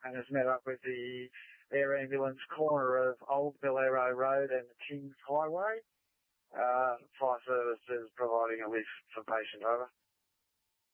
and has met up with the air ambulance corner of Old Billero Road and Kings Highway. Fire services providing a lift for patient, over.